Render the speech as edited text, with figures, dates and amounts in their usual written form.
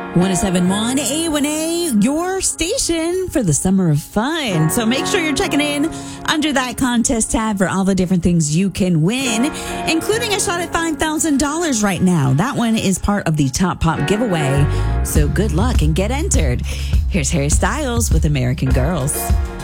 1071 A1A, your station for the summer of fun. So make sure you're checking in under that contest tab for all the different things you can win, including a shot at $5,000 right now. That one is part of the Top Pop giveaway. So good luck and get entered. Here's Harry Styles with American Girls.